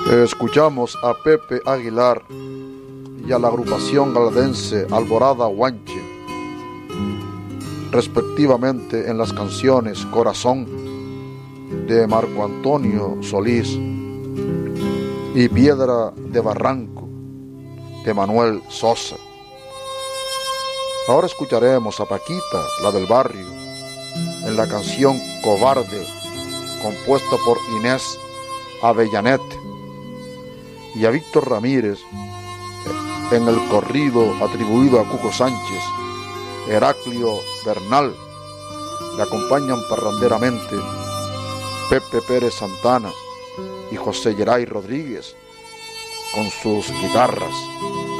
Escuchamos a Pepe Aguilar y a la agrupación galadense Alborada Guanche, respectivamente en las canciones Corazón de Marco Antonio Solís y Piedra de Barranco de Manuel Sosa. Ahora escucharemos a Paquita, la del barrio, en la canción Cobarde, compuesta por Inés Avellanet, y a Víctor Ramírez en el corrido atribuido a Cuco Sánchez. Heraclio Bernal le acompañan parranderamente Pepe Pérez Santana y José Geray Rodríguez con sus guitarras.